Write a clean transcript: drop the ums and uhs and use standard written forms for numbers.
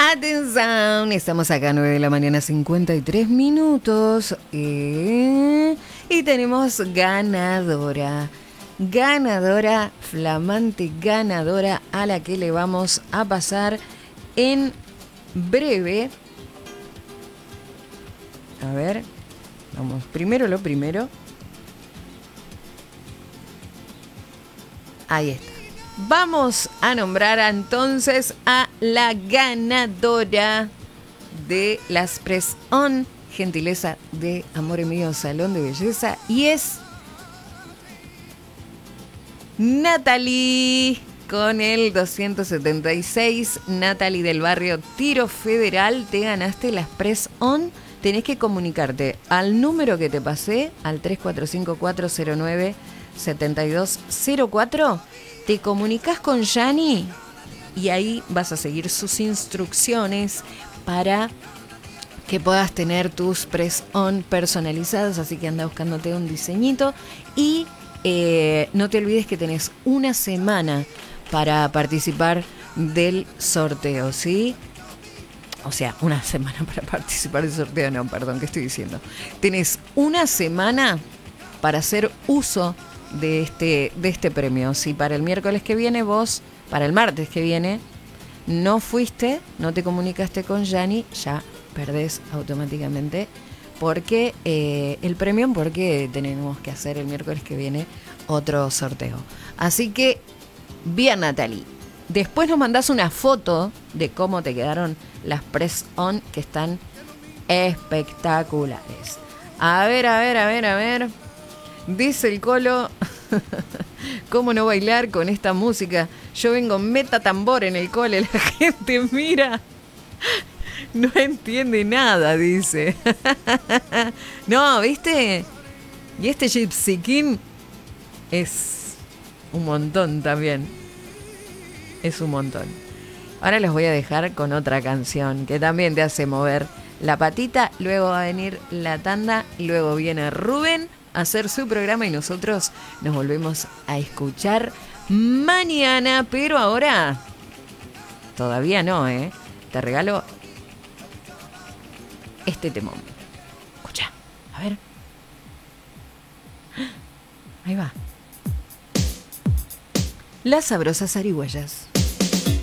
Atención, estamos acá 9 de la mañana, 53 minutos. Y tenemos ganadora. Ganadora, flamante ganadora, a la que le vamos a pasar en breve. A ver, vamos, primero lo primero. Ahí está. Vamos a nombrar entonces a la ganadora de las Press On, gentileza de Amore Mío Salón de Belleza, y es Natalie con el 276. Natalie del barrio Tiro Federal, te ganaste las Press On. Tenés que comunicarte al número que te pasé, al 345409-7204. Te comunicas con Yani y ahí vas a seguir sus instrucciones para que puedas tener tus Press On personalizadas. Así que anda buscándote un diseñito y no te olvides que tenés una semana para participar del sorteo, ¿sí? O sea, una semana para participar del sorteo, no, perdón, ¿qué estoy diciendo? Tenés una semana para hacer uso de este premio. Si para el miércoles que viene vos, para el martes que viene, no fuiste, no te comunicaste con Yani, ya perdés automáticamente porque el premio, porque tenemos que hacer el miércoles que viene otro sorteo. Así que, bien, Natalie. Después nos mandás una foto de cómo te quedaron las Press On, que están espectaculares. A ver. Dice el Colo, ¿cómo no bailar con esta música? Yo vengo meta tambor en el cole, la gente mira, no entiende nada, dice. No, ¿viste? Y este Gypsy King es un montón también. Es un montón. Ahora los voy a dejar con otra canción que también te hace mover la patita. Luego va a venir la tanda, luego viene Rubén a hacer su programa y nosotros nos volvemos a escuchar mañana. Pero ahora todavía no, ¿eh? Te regalo este temón. Escucha, a ver. Ahí va. Las sabrosas zarigüeyas.